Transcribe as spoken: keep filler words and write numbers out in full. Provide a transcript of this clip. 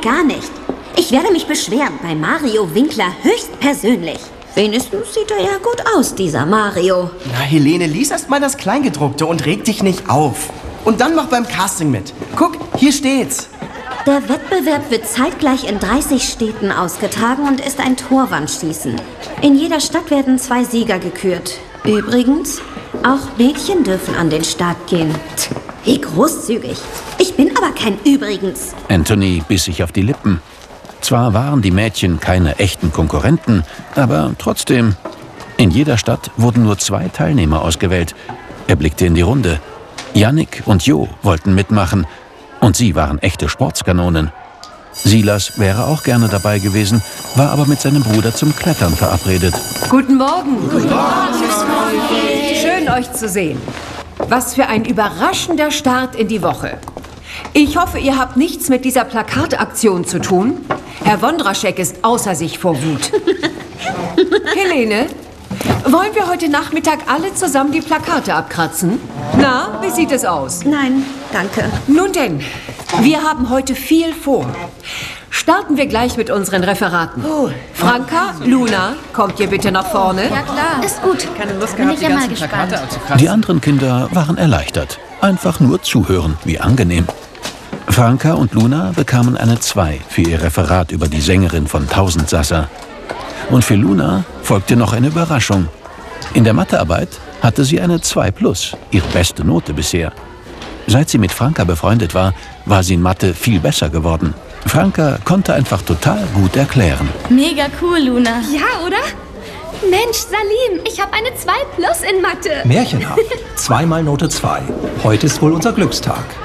gar nicht. Ich werde mich beschweren bei Mario Winkler höchstpersönlich. Wenigstens sieht er ja gut aus, dieser Mario. Na, Helene, lies erst mal das Kleingedruckte und reg dich nicht auf. Und dann mach beim Casting mit. Guck, hier steht's. Der Wettbewerb wird zeitgleich in dreißig Städten ausgetragen und ist ein Torwandschießen. In jeder Stadt werden zwei Sieger gekürt. Übrigens, auch Mädchen dürfen an den Start gehen. Tch, wie großzügig. Ich bin aber kein Übrigens. Anthony biss sich auf die Lippen. Zwar waren die Mädchen keine echten Konkurrenten, aber trotzdem. In jeder Stadt wurden nur zwei Teilnehmer ausgewählt. Er blickte in die Runde. Yannick und Jo wollten mitmachen. Und sie waren echte Sportskanonen. Silas wäre auch gerne dabei gewesen, war aber mit seinem Bruder zum Klettern verabredet. Guten Morgen. Guten Morgen. Schön, euch zu sehen. Was für ein überraschender Start in die Woche. Ich hoffe, ihr habt nichts mit dieser Plakataktion zu tun. Herr Wondraschek ist außer sich vor Wut. Helene, wollen wir heute Nachmittag alle zusammen die Plakate abkratzen? Na, wie sieht es aus? Nein, danke. Nun denn, wir haben heute viel vor. Starten wir gleich mit unseren Referaten. Oh. Franka, Luna, kommt ihr bitte nach vorne? Ja klar. Ist gut. Keine Lust Bin gehabt, ich die ja ganzen mal Plakate gespannt. abzukratzen. Die anderen Kinder waren erleichtert. Einfach nur zuhören, wie angenehm. Franka und Luna bekamen eine zwei für ihr Referat über die Sängerin von Tausendsassa. Und für Luna folgte noch eine Überraschung. In der Mathearbeit hatte sie eine zwei plus, ihre beste Note bisher. Seit sie mit Franka befreundet war, war sie in Mathe viel besser geworden. Franka konnte einfach total gut erklären. Mega cool, Luna. Ja, oder? Mensch, Salim, ich habe eine zwei plus in Mathe. Märchenhaft. Zweimal Note zwei. Heute ist wohl unser Glückstag.